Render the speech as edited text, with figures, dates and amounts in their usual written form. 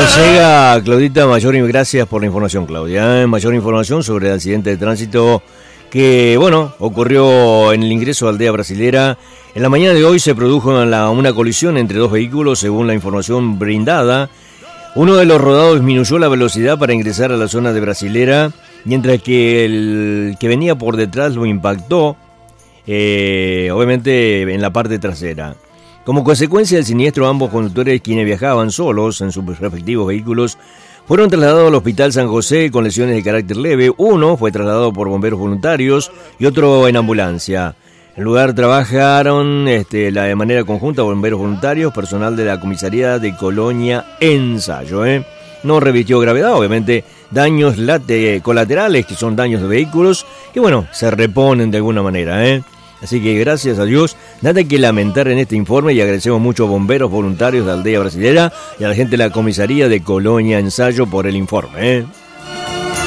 Nos llega Claudita Mayor, y gracias por la información, Claudia. Mayor información sobre el accidente de tránsito que, ocurrió en el ingreso a Aldea Brasilera. En la mañana de hoy se produjo una colisión entre dos vehículos, según la información brindada. Uno de los rodados disminuyó la velocidad para ingresar a la zona de Brasilera, mientras que el que venía por detrás lo impactó, obviamente en la parte trasera. Como consecuencia del siniestro, ambos conductores, quienes viajaban solos en sus respectivos vehículos, fueron trasladados al Hospital San José con lesiones de carácter leve. Uno fue trasladado por bomberos voluntarios y otro en ambulancia. En el lugar trabajaron de manera conjunta bomberos voluntarios, personal de la comisaría de Colonia Ensayo. No revirtió gravedad, obviamente daños colaterales, que son daños de vehículos, que se reponen de alguna manera. Así que gracias a Dios, nada que lamentar en este informe, y agradecemos mucho a bomberos voluntarios de Aldea Brasilera y a la gente de la comisaría de Colonia Ensayo por el informe.